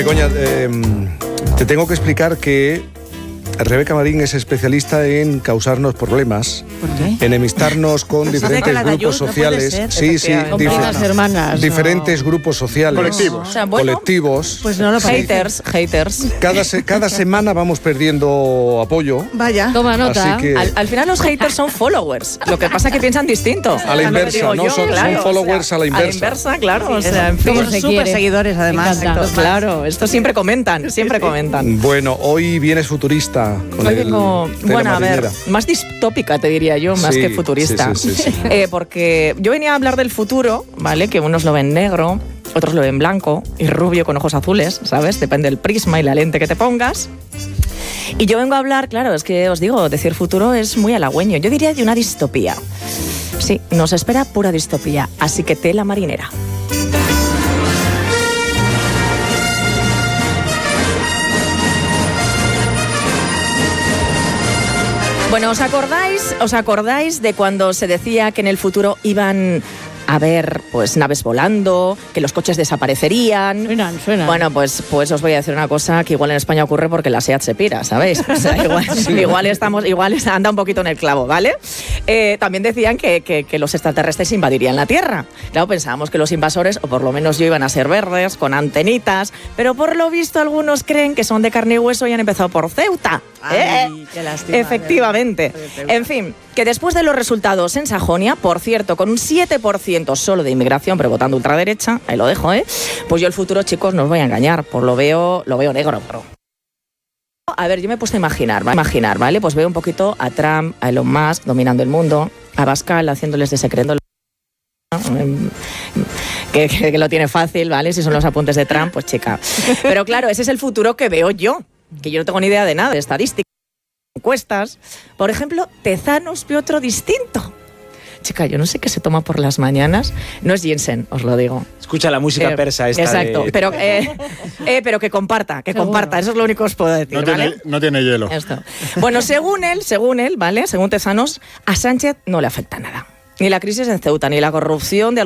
Begoña, te tengo que explicar que Rebeca Marín es especialista en causarnos problemas, enemistarnos con diferentes grupos sociales. No sí, hermanas, diferentes grupos sociales. Colectivos. O sea, bueno, colectivos. pues no lo parece. Haters. Cada semana vamos perdiendo apoyo. Vaya. Toma nota. Así que Al final los haters son followers. Lo que pasa es que piensan distinto. a la inversa, ¿no? Son followers a la inversa. A la inversa, claro. Sí, o sea, en fin. somos súper seguidores, además. Me encanta. Claro, esto siempre comentan, Bueno, hoy vienes futurista. Con Hoy el vengo, tela bueno, a ver, marinera. más distópica te diría yo, más Sí, que futurista. sí. Porque yo venía a hablar del futuro, ¿vale? Que unos lo ven negro, otros lo ven blanco y rubio con ojos azules, ¿sabes? Depende del prisma y la lente que te pongas. Y yo vengo a hablar, claro, es que os digo, decir futuro es muy halagüeño. Yo diría de una distopía. Sí, nos espera pura distopía, así que tela marinera. Bueno, ¿os acordáis de cuando se decía que en el futuro iban a haber pues naves volando, que los coches desaparecerían? Suenan. Bueno, pues os voy a decir una cosa que igual en España ocurre porque la SEAT se pira, ¿sabéis? O sea, igual anda un poquito en el clavo, ¿vale? También decían que los extraterrestres invadirían la Tierra. Claro, pensábamos que los invasores, o por lo menos yo, iban a ser verdes, con antenitas, pero por lo visto algunos creen que son de carne y hueso y han empezado por Ceuta. Ay, qué lástima. Efectivamente. En fin, que después de los resultados en Sajonia, por cierto, con un 7% solo de inmigración, pero votando ultraderecha, ahí lo dejo, pues yo el futuro, chicos, no os voy a engañar, pues lo veo negro, bro. A ver, yo me he puesto a imaginar, ¿vale? Pues veo un poquito a Trump, a Elon Musk dominando el mundo, a Pascal haciéndoles de secreto que lo tiene fácil, ¿vale? Si son los apuntes de Trump, pues chica. Pero claro, ese es el futuro que veo yo, que yo no tengo ni idea de nada, de estadística, encuestas. Por ejemplo, Tezanos ve otro distinto. Chica, yo no sé qué se toma por las mañanas. No es ginseng, os lo digo. Escucha la música persa esta. Exacto, pero que comparta, eso es lo único que os puedo decir, No tiene hielo. Esto. Bueno, según él, ¿vale? Según Tezanos, a Sánchez no le afecta nada. Ni la crisis en Ceuta, ni la corrupción de